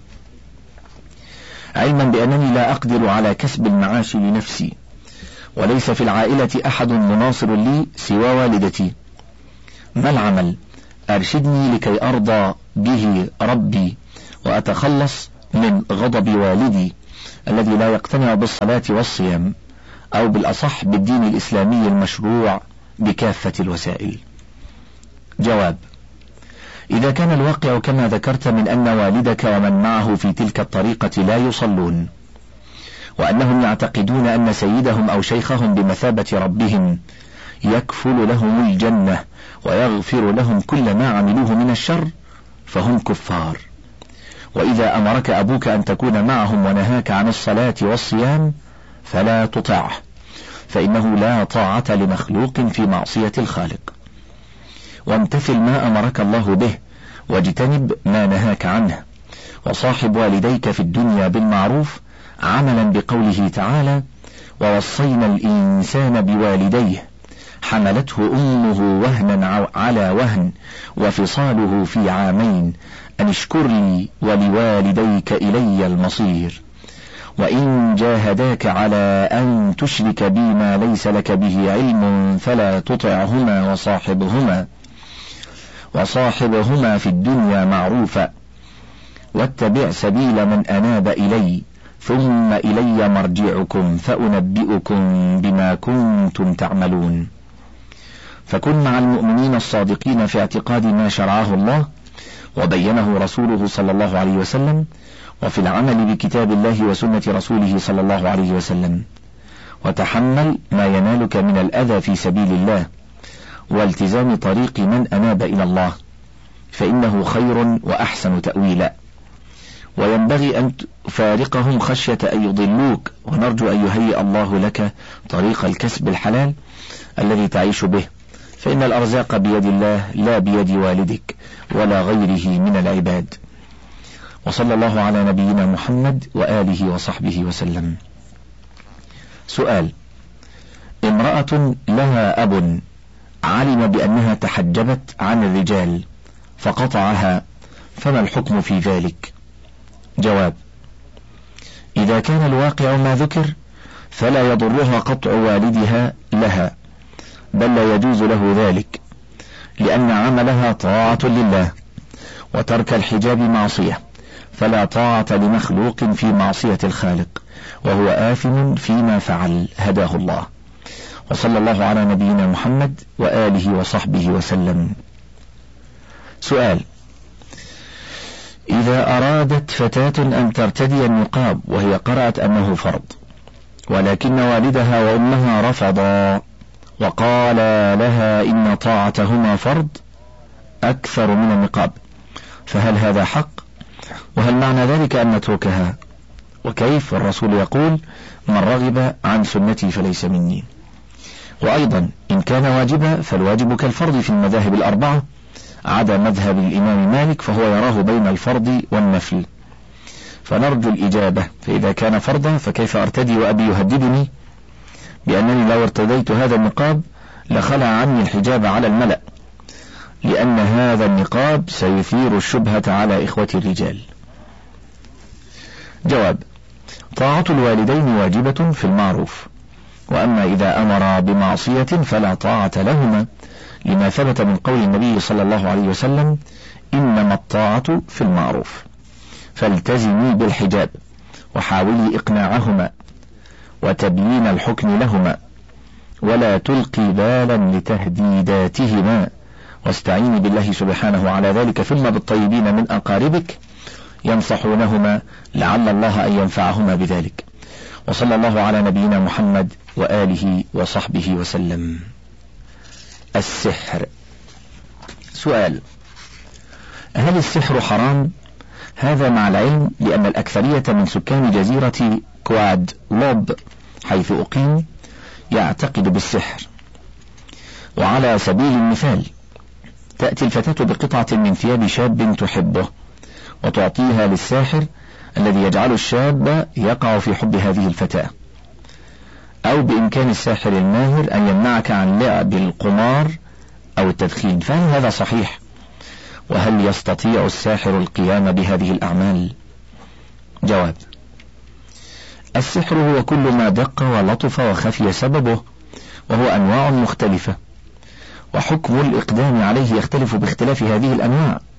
علما بأنني لا أقدر على كسب المعاش لنفسي، وليس في العائلة أحد مناصر لي سوى والدتي. ما العمل؟ أرشدني لكي أرضى به ربي وأتخلص من غضب والدي الذي لا يقتنع بالصلاة والصيام، أو بالأصح بالدين الإسلامي المشروع بكافة الوسائل؟ جواب: إذا كان الواقع كما ذكرت من أن والدك ومن معه في تلك الطريقة لا يصلون، وأنهم يعتقدون أن سيدهم أو شيخهم بمثابة ربهم يكفل لهم الجنة ويغفر لهم كل ما عملوه من الشر، فهم كفار. وإذا أمرك أبوك أن تكون معهم ونهاك عن الصلاة والصيام فلا تطعه، فإنه لا طاعة لمخلوق في معصية الخالق. وامتثل ما أمرك الله به، واجتنب ما نهاك عنه، وصاحب والديك في الدنيا بالمعروف، عملا بقوله تعالى: ووصينا الإنسان بوالديه حملته أمه وهنا على وهن وفصاله في عامين أن اشكر لي ولوالديك إلي المصير، وإن جاهداك على أن تشرك بي ما ليس لك به علم فلا تطعهما وصاحبهما وصاحبهما في الدنيا معروفا، واتبع سبيل من أناب إلي ثم إلي مرجعكم فأنبئكم بما كنتم تعملون. فكن مع المؤمنين الصادقين في اعتقاد ما شرعه الله وبينه رسوله صلى الله عليه وسلم، وفي العمل بكتاب الله وسنة رسوله صلى الله عليه وسلم، وتحمل ما ينالك من الأذى في سبيل الله، والتزام طريق من أناب إلى الله، فإنه خير وأحسن تأويلا. وينبغي أن تفارقهم خشية أن يضلوك، ونرجو أن يهيئ الله لك طريق الكسب الحلال الذي تعيش به، فإن الأرزاق بيد الله لا بيد والدك ولا غيره من العباد. وصلى الله على نبينا محمد وآله وصحبه وسلم. سؤال: امرأة لها أب علم بأنها تحجبت عن الرجال فقطعها، فما الحكم في ذلك؟ جواب: إذا كان الواقع ما ذكر فلا يضرها قطع والدها لها، بل لا يجوز له ذلك، لأن عملها طاعة لله، وترك الحجاب معصية، فلا طاعة لمخلوق في معصية الخالق، وهو آثم فيما فعل، هداه الله. وصلى الله على نبينا محمد وآله وصحبه وسلم. سؤال: إذا أرادت فتاة أن ترتدي النقاب وهي قرأت أنه فرض، ولكن والدها وأمها رفضا وقال لها إن طاعتهما فرض أكثر من النقاب، فهل هذا حق؟ وهل معنى ذلك أن نتركها؟ وكيف الرسول يقول: من رغب عن سنتي فليس مني؟ وأيضا إن كان واجبا فالواجب كالفرض في المذاهب الأربعة عدا مذهب الإمام مالك، فهو يراه بين الفرض والنفل، فنرجو الإجابة. فإذا كان فرضا فكيف أرتدي وأبي يهددني بأنني لو ارتديت هذا النقاب لخلع عني الحجاب على الملأ، لأن هذا النقاب سيثير الشبهة على إخوة الرجال؟ جواب: طاعة الوالدين واجبة في المعروف، وأما إذا أمر بمعصية فلا طاعة لهما، لما ثبت من قول النبي صلى الله عليه وسلم: إنما الطاعة في المعروف. فالتزمي بالحجاب، وحاولي إقناعهما وتبيين الحكم لهما، ولا تلقي بالا لتهديداتهما، واستعيني بالله سبحانه على ذلك، ثم بالطيبين من أقاربك ينصحونهما لعل الله أن ينفعهما بذلك. وصلى الله على نبينا محمد وآله وصحبه وسلم. السحر. سؤال: هل السحر حرام؟ هذا مع العلم بأن الأكثرية من سكان جزيرة كواد لوب حيث أقيم يعتقد بالسحر. وعلى سبيل المثال، تأتي الفتاة بقطعة من ثياب شاب تحبه وتعطيها للساحر الذي يجعل الشاب يقع في حب هذه الفتاة، أو بإمكان الساحر الماهر أن يمنعك عن لعب القمار أو التدخين، فهل هذا صحيح؟ وهل يستطيع الساحر القيام بهذه الأعمال؟ جواب: السحر هو كل ما دق ولطف وخفي سببه، وهو أنواع مختلفة، وحكم الإقدام عليه يختلف باختلاف هذه الأنواع،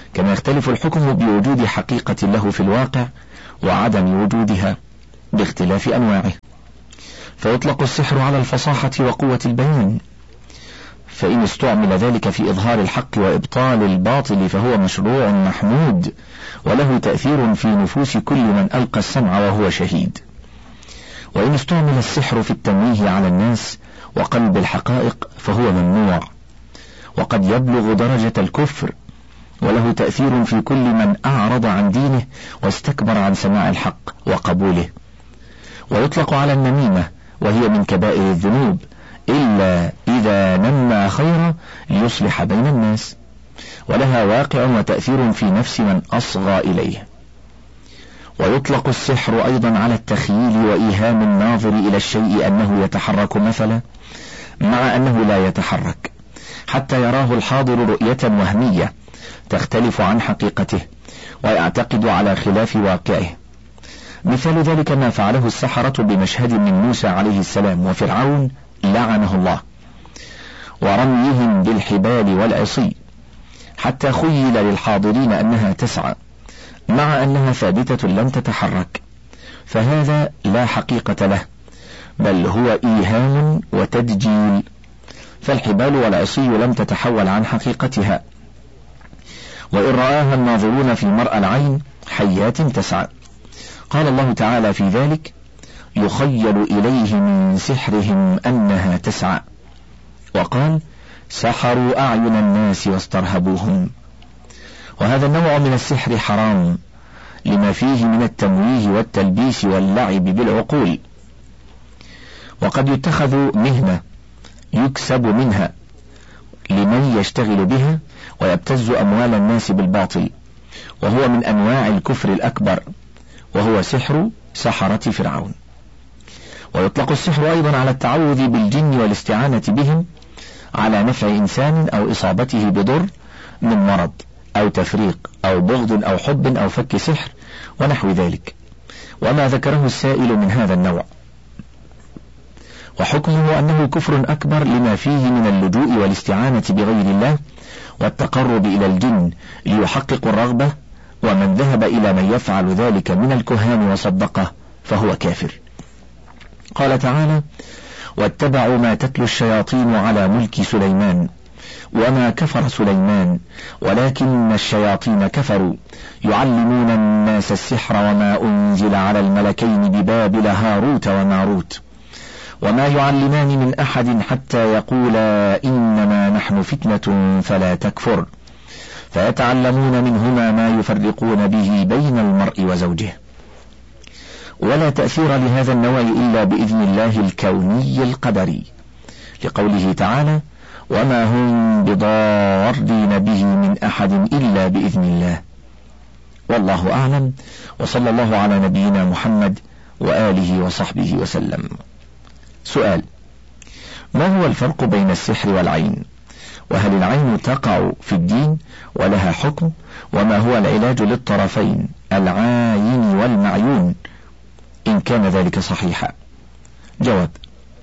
كما يختلف الحكم بوجود حقيقة له في الواقع وعدم وجودها باختلاف أنواعه. فيطلق السحر على الفصاحة وقوة البيان، فإن استعمل ذلك في إظهار الحق وإبطال الباطل فهو مشروع محمود، وله تأثير في نفوس كل من ألقى السمع وهو شهيد. وإن استعمل السحر في التمويه على الناس وقلب الحقائق فهو ممنوع، وقد يبلغ درجة الكفر، وله تأثير في كل من أعرض عن دينه واستكبر عن سماع الحق وقبوله. ويطلق على النميمة، وهي من كبائر الذنوب إلا إذا نمى خيرا ليصلح بين الناس، ولها واقع وتأثير في نفس من أصغى إليه. ويطلق السحر أيضا على التخييل وإيهام الناظر إلى الشيء أنه يتحرك مثلا، مع أنه لا يتحرك، حتى يراه الحاضر رؤية وهمية تختلف عن حقيقته ويعتقد على خلاف واقعه. مثال ذلك ما فعله السحرة بمشهد من موسى عليه السلام وفرعون لعنه الله، ورميهم بالحبال والعصي، حتى خيل للحاضرين أنها تسعى مع أنها ثابتة لم تتحرك، فهذا لا حقيقة له، بل هو إيهام وتدجيل، فالحبال والعصي لم تتحول عن حقيقتها، وإن رآها الناظرون في مرأى العين حيات تسعى. قال الله تعالى في ذلك: يخيل إليه من سحرهم أنها تسعى، وقال: سحروا أعين الناس واسترهبوهم. وهذا النوع من السحر حرام لما فيه من التمويه والتلبيس واللعب بالعقول، وقد يتخذ مهنة يكسب منها لمن يشتغل بها ويبتز أموال الناس بالباطل، وهو من أنواع الكفر الأكبر، وهو سحر سحرة فرعون. ويطلق السحر أيضا على التعوذ بالجن والاستعانة بهم على نفع إنسان أو إصابته بضر من مرض أو تفريق أو بغض أو حب أو فك سحر ونحو ذلك، وما ذكره السائل من هذا النوع. وحكمه أنه كفر أكبر لما فيه من اللجوء والاستعانة بغير الله والتقرب إلى الجن ليحقق الرغبة، ومن ذهب إلى من يفعل ذلك من الكهان وصدقه فهو كافر. قال تعالى: واتبعوا ما تتلو الشياطين على ملك سليمان وما كفر سليمان ولكن الشياطين كفروا يعلمون الناس السحر وما أنزل على الملكين ببابل هاروت وماروت وما يعلمان من أحد حتى يقولا إنما نحن فتنة فلا تكفر فيتعلمون منهما ما يفرقون به بين المرء وزوجه. ولا تأثير لهذا النوع إلا بإذن الله الكوني القدري، لقوله تعالى: وما هم بضارين به من أحد إلا بإذن الله. والله أعلم، وصلى الله على نبينا محمد وآله وصحبه وسلم. سؤال: ما هو الفرق بين السحر والعين؟ وهل العين تقع في الدين ولها حكم؟ وما هو العلاج للطرفين العاين والمعيون إن كان ذلك صحيحا؟ جواب: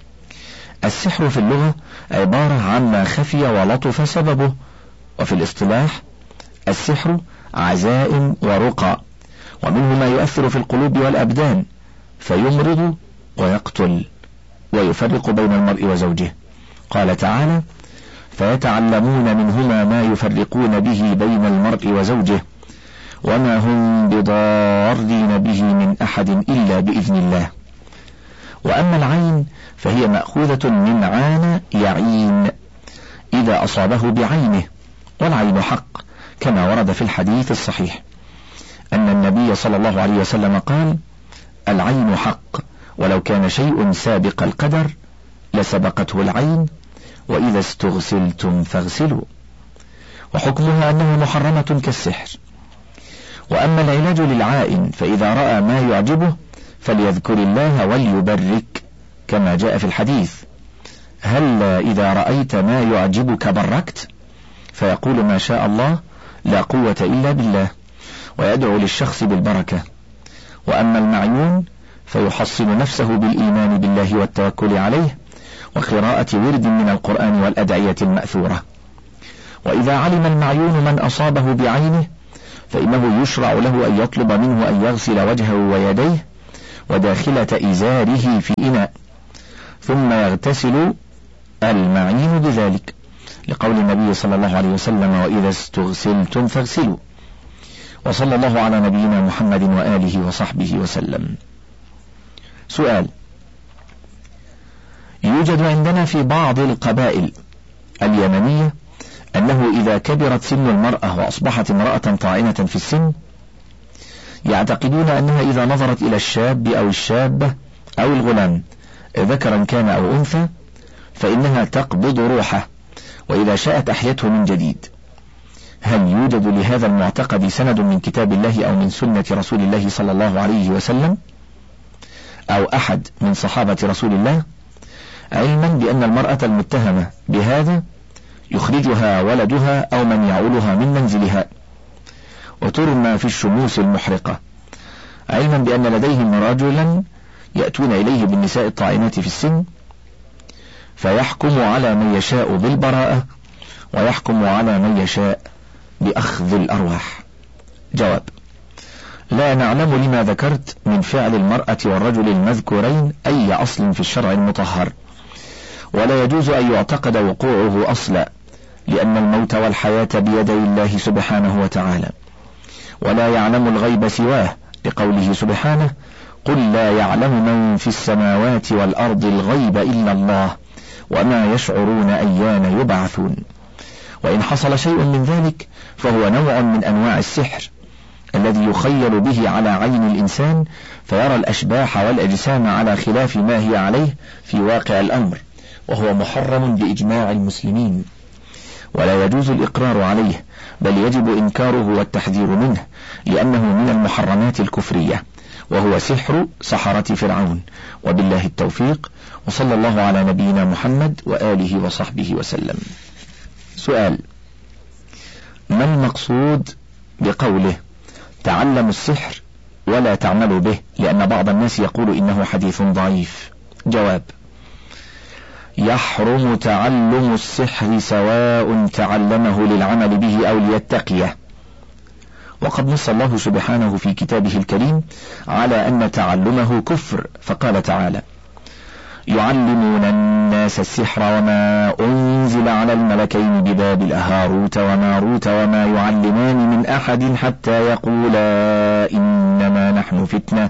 السحر في اللغة عبارة عما خفي ولطف سببه، وفي الاصطلاح السحر عزائم ورقى، ومنه ما يؤثر في القلوب والأبدان فيمرض ويقتل ويفرق بين المرء وزوجه. قال تعالى: فيتعلمون منهما ما يفرقون به بين المرء وزوجه وما هم بضارين به من أحد إلا بإذن الله. وأما العين فهي مأخوذة من عان يعين إذا أصابه بعينه، والعين حق كما ورد في الحديث الصحيح أن النبي صلى الله عليه وسلم قال: العين حق، ولو كان شيء سابق القدر لسبقته العين، وإذا استغسلتم فاغسلوا. وحكمها أنه محرمة كالسحر. وأما العلاج للعائن فإذا رأى ما يعجبه فليذكر الله وليبرك كما جاء في الحديث: هل إذا رأيت ما يعجبك بركت؟ فيقول ما شاء الله لا قوة إلا بالله، ويدعو للشخص بالبركة. وأما المعيون فيحصن نفسه بالإيمان بالله والتوكل عليه وقراءة ورد من القرآن والأدعية المأثورة. وإذا علم المعيون من أصابه بعينه فإنه يشرع له أن يطلب منه أن يغسل وجهه ويديه وداخلة إزاره في إناء، ثم يغتسل المعين بذلك، لقول النبي صلى الله عليه وسلم: وإذا استغسلتم فاغسلوا. وصلى الله على نبينا محمد وآله وصحبه وسلم. سؤال: يوجد عندنا في بعض القبائل اليمنية أنه إذا كبرت سن المرأة وأصبحت امرأة طاعنة في السن، يعتقدون أنها إذا نظرت إلى الشاب أو الشابة أو الغلام ذكرا كان أو أنثى فإنها تقبض روحه، وإذا شاءت أحيته من جديد. هل يوجد لهذا المعتقد سند من كتاب الله أو من سنة رسول الله صلى الله عليه وسلم أو أحد من صحابة رسول الله؟ علما بأن المرأة المتهمة بهذا يخرجها ولدها أو من يعولها من منزلها وترمى في الشموس المحرقة، علما بأن لديهم رجلا يأتون إليه بالنساء الطاعنات في السن فيحكم على من يشاء بالبراءة ويحكم على من يشاء بأخذ الأرواح. جواب: لا نعلم لما ذكرت من فعل المرأة والرجل المذكورين أي أصل في الشرع المطهر، ولا يجوز أن يعتقد وقوعه أصلا، لأن الموت والحياة بيدي الله سبحانه وتعالى، ولا يعلم الغيب سواه، لقوله سبحانه: قل لا يعلم من في السماوات والأرض الغيب إلا الله وما يشعرون أيان يبعثون. وإن حصل شيء من ذلك فهو نوع من أنواع السحر الذي يخيل به على عين الإنسان فيرى الأشباح والأجسام على خلاف ما هي عليه في واقع الأمر، وهو محرم بإجماع المسلمين، ولا يجوز الإقرار عليه، بل يجب إنكاره والتحذير منه، لأنه من المحرمات الكفرية، وهو سحر سحرة فرعون. وبالله التوفيق، وصلى الله على نبينا محمد وآله وصحبه وسلم. سؤال: ما المقصود بقوله تعلموا السحر ولا تعملوا به، لأن بعض الناس يقول إنه حديث ضعيف؟ جواب: يحرم تعلم السحر سواء تعلمه للعمل به أو ليتقيه، وقد نص الله سبحانه في كتابه الكريم على أن تعلمه كفر، فقال تعالى: يعلمون الناس السحر وما أنزل على الملكين ببابل هاروت وماروت وما يعلمان من أحد حتى يقولا إنما نحن فتنة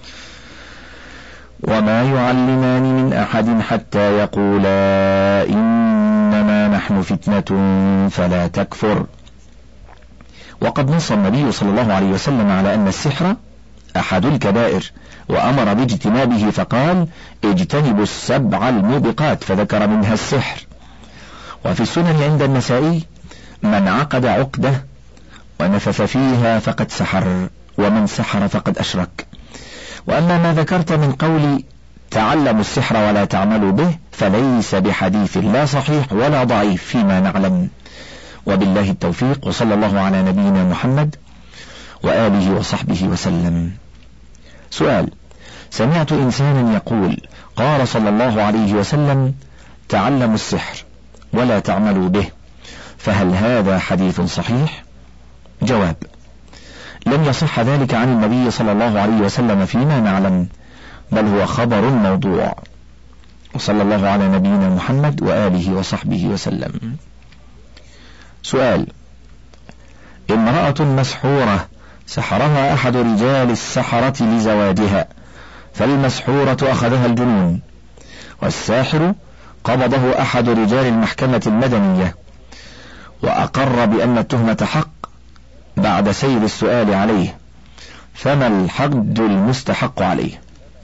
وما يعلمان من أحد حتى يقولا إنما نحن فتنة فلا تكفر. وقد نص النبي صلى الله عليه وسلم على أن السحر أحد الكبائر، وأمر باجتنابه فقال: اجتنبوا السبع الموبقات، فذكر منها السحر. وفي السنن عند النسائي: من عقد عقدة ونفث فيها فقد سحر، ومن سحر فقد أشرك. وأما ما ذكرت من قول تعلموا السحر ولا تعملوا به فليس بحديث لا صحيح ولا ضعيف فيما نعلم. وبالله التوفيق، وصلى الله على نبينا محمد وآله وصحبه وسلم. سؤال: سمعت إنسانا يقول: قال صلى الله عليه وسلم: تعلموا السحر ولا تعملوا به، فهل هذا حديث صحيح؟ جواب: لم يصح ذلك عن النبي صلى الله عليه وسلم فيما نعلم، بل هو خبر موضوع. وصلى الله على نبينا محمد وآله وصحبه وسلم. سؤال: امرأة مسحورة سحرها أحد رجال السحرة لزواجها، فالمسحورة أخذها الجنون، والساحر قبضه أحد رجال المحكمة المدنية وأقر بأن التهمة حق بعد سير السؤال عليه، فما الحد المستحق عليه؟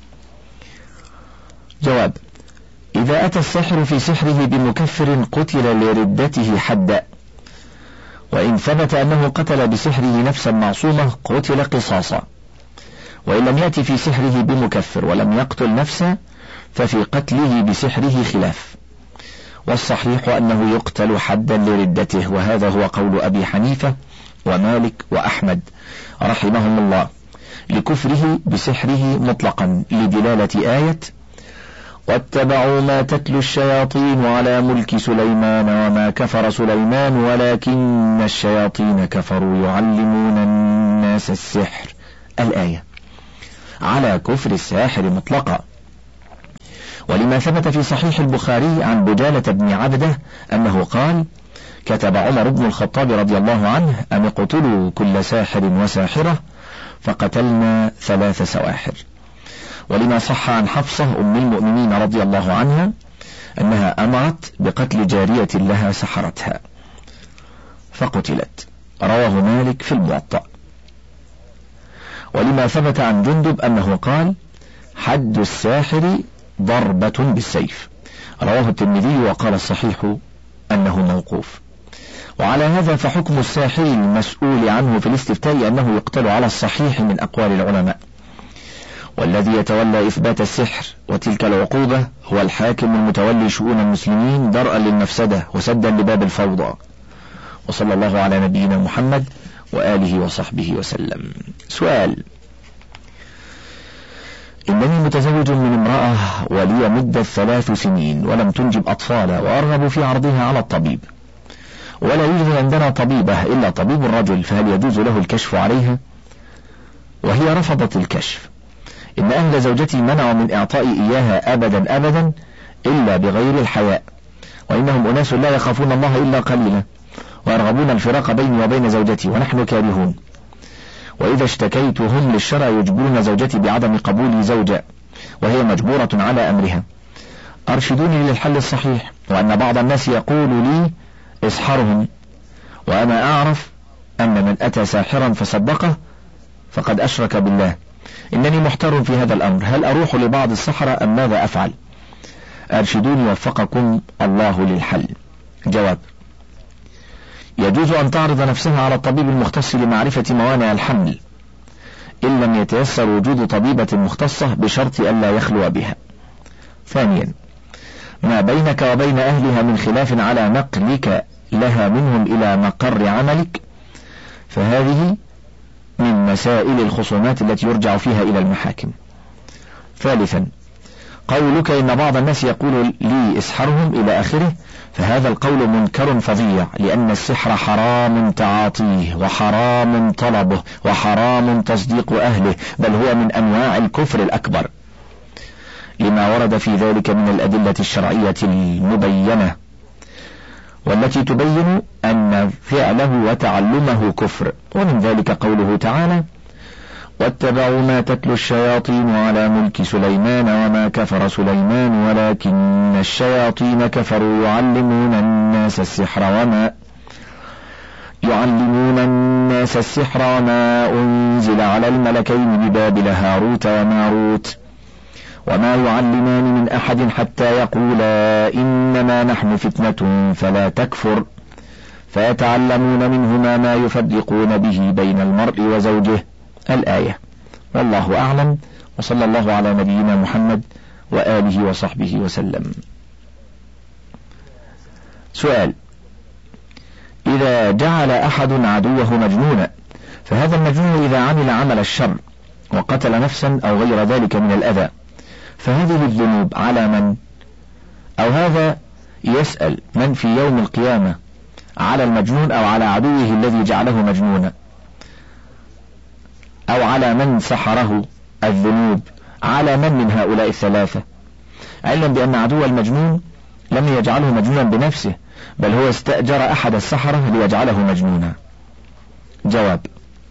جواب: إذا أتى الساحر في سحره بمكفر قتل لردته حدا، وإن ثبت أنه قتل بسحره نفسا معصومة قتل قصاصا، وإن لم يأتي في سحره بمكفر ولم يقتل نفسا ففي قتله بسحره خلاف، والصحيح أنه يقتل حدا لردته، وهذا هو قول أبي حنيفة ومالك وأحمد رحمهم الله، لكفره بسحره مطلقا، لدلالة آية واتبعوا ما تتلو الشياطين على ملك سليمان وما كفر سليمان ولكن الشياطين كفروا يعلمون الناس السحر. الآية على كفر الساحر مطلقا. ولما ثبت في صحيح البخاري عن بجالة بن عبده أنه قال: كتب عمر بن الخطاب رضي الله عنه أن اقتلوا كل ساحر وساحرة، فقتلنا ثلاث سواحر. ولما صح عن حفصة أم المؤمنين رضي الله عنها أنها أمرت بقتل جارية لها سحرتها فقتلت، رواه مالك في الموطأ. ولما ثبت عن جندب أنه قال: حد الساحر ضربة بالسيف، رواه الترمذي وقال الصحيح أنه موقوف. وعلى هذا فحكم الساحر المسؤول عنه في الاستفتاء أنه يقتل على الصحيح من أقوال العلماء. والذي يتولى إثبات السحر وتلك العقوبة هو الحاكم المتولي شؤون المسلمين درءا للمفسدة وسدا لباب الفوضى. وصلى الله على نبينا محمد وآله وصحبه وسلم. سؤال: إنني متزوج من امرأة ولي مدة ثلاث سنين ولم تنجب أطفالا، وأرغب في عرضها على الطبيب، ولا يوجد عندنا طبيبة إلا طبيب الرجل، فهل يجوز له الكشف عليها؟ وهي رفضت الكشف. إن أهل زوجتي منعوا من إعطائي إياها أبدا أبدا إلا بغير الحياء، وإنهم أناس لا يخافون الله إلا قليلا، ويرغبون الفراق بيني وبين زوجتي ونحن كارهون. وإذا اشتكيت هم للشرع يجبرون زوجتي بعدم قبولي زوجة، وهي مجبورة على أمرها. أرشدوني للحل الصحيح، وأن بعض الناس يقول لي اسحرهم، وأنا أعرف أن من أتى ساحرا فصدقه فقد أشرك بالله. إنني محتار في هذا الأمر، هل أروح لبعض السحرة أم ماذا أفعل؟ أرشدوني وفقكم الله للحل. جواب: يجوز أن تعرض نفسها على الطبيب المختص لمعرفة موانع الحمل إن لم يتيسر وجود طبيبة مختصة بشرط ألا يخلو بها. ثانيا: ما بينك وبين أهلها من خلاف على نقلك لها منهم إلى مقر عملك، فهذه من مسائل الخصومات التي يرجع فيها إلى المحاكم. ثالثا: قولك إن بعض الناس يقول لي اسحرهم إلى آخره، فهذا القول منكر فظيع، لأن السحر حرام تعاطيه وحرام طلبه وحرام تصديق أهله، بل هو من أنواع الكفر الأكبر، لما ورد في ذلك من الأدلة الشرعية المبينة والتي تبين أن فعله وتعلمه كفر. ومن ذلك قوله تعالى: واتبعوا ما تتلو الشياطين على ملك سليمان وما كفر سليمان ولكن الشياطين كفروا يعلمون الناس السحر وما يعلمون الناس السحر وما أنزل على الملكين ببابل هاروت وماروت وما يعلمان من أحد حتى يقولا إنما نحن فتنة فلا تكفر، فيتعلمون منهما ما يفرقون به بين المرء وزوجه. الآية. والله أعلم، وصلى الله على نبينا محمد وآله وصحبه وسلم. سؤال: إذا جعل أحد عدوه مجنونا، فهذا المجنون إذا عمل عمل الشر وقتل نفسا أو غير ذلك من الأذى، فهذه الذنوب على من؟ أو هذا يسأل من في يوم القيامة، على المجنون أو على عدوه الذي جعله مجنونا، أو على من سحره؟ الذنوب على من من هؤلاء الثلاثة؟ علما بأن عدو المجنون لم يجعله مجنونا بنفسه، بل هو استأجر أحد السحرة ليجعله مجنونا. جواب: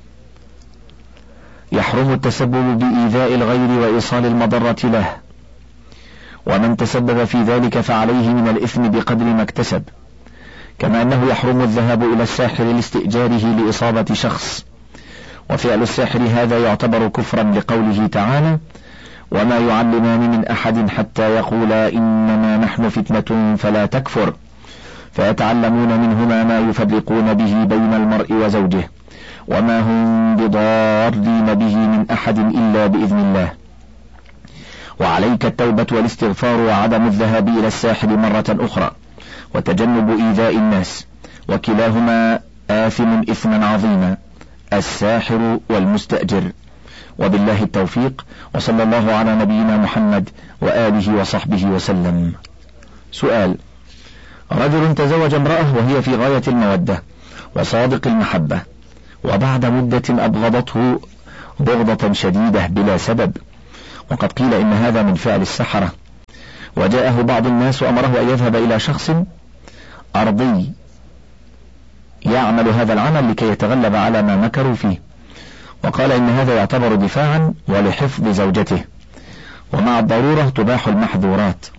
يحرم التسبب بإيذاء الغير وإيصال المضرة له، ومن تسبب في ذلك فعليه من الإثم بقدر ما اكتسب، كما أنه يحرم الذهاب إلى الساحر لاستئجاره لإصابة شخص، وفعل الساحر هذا يعتبر كفرا لقوله تعالى: وما يعلمان من أحد حتى يقولا إنما نحن فتنة فلا تكفر، فيتعلمون منهما ما يفرقون به بين المرء وزوجه، وما هم بضارين به من أحد إلا بإذن الله. وعليك التوبة والاستغفار وعدم الذهاب إلى الساحر مرة أخرى، وتجنب إيذاء الناس، وكلاهما آثم إثما عظيما، الساحر والمستأجر. وبالله التوفيق، وصلى الله على نبينا محمد وآله وصحبه وسلم. سؤال: رجل تزوج امرأة وهي في غاية المودة وصادق المحبة، وبعد مدة أبغضته بغضة شديدة بلا سبب، وقد قيل إن هذا من فعل السحرة، وجاءه بعض الناس وأمره أن يذهب إلى شخص أرضي يعمل هذا العمل لكي يتغلب على ما مكروا فيه، وقال إن هذا يعتبر دفاعا ولحفظ زوجته، ومع الضرورة تباح المحظورات،